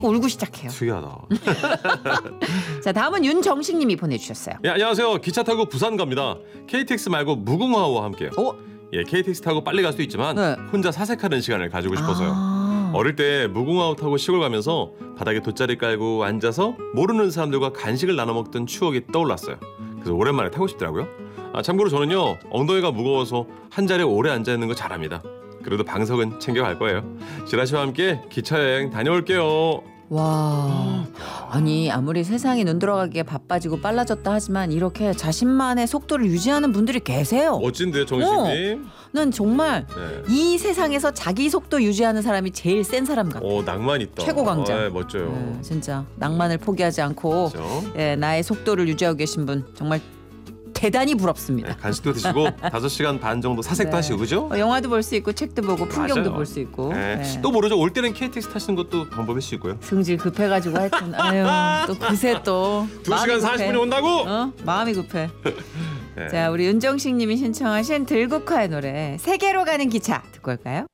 울고 시작해요. 특이하다. 자, 다음은 윤정식님이 보내주셨어요. 예, 안녕하세요. 기차 타고 부산 갑니다. KTX 말고 무궁화호와 함께요. 오, 예, KTX 타고 빨리 갈 수 있지만 네. 혼자 사색하는 시간을 가지고 싶어서요. 아. 어릴 때 무궁화호 타고 시골 가면서 바닥에 돗자리 깔고 앉아서 모르는 사람들과 간식을 나눠 먹던 추억이 떠올랐어요. 그래서 오랜만에 타고 싶더라고요. 참고로 저는요, 엉덩이가 무거워서 한 자리에 오래 앉아 있는 거 잘합니다. 그래도 방석은 챙겨갈 거예요. 지라 씨와 함께 기차 여행 다녀올게요. 와, 아니 아무리 세상이 눈 들어가기에 바빠지고 빨라졌다 하지만 이렇게 자신만의 속도를 유지하는 분들이 계세요. 멋진데 정희씨님. 난 정말 네. 이 세상에서 자기 속도 유지하는 사람이 제일 센 사람 같아. 낭만 있다. 최고 강자. 네, 멋져요. 진짜 낭만을 포기하지 않고 그렇죠? 나의 속도를 유지하고 계신 분 정말 대단히 부럽습니다. 네, 간식도 드시고 5시간 반 정도 사색도 네. 하시고 그죠? 영화도 볼 수 있고 책도 보고 풍경도 맞아요. 볼 수 있고. 네. 네. 또 모르죠. 올 때는 KTX 타시는 것도 방법일 수 있고요. 승질 급해가지고 하여튼 아유 또 그새 또 2시간 40분이 온다고? 마음이 급해. 네. 자, 우리 윤정식님이 신청하신 들국화의 노래 세계로 가는 기차 듣고 올까요?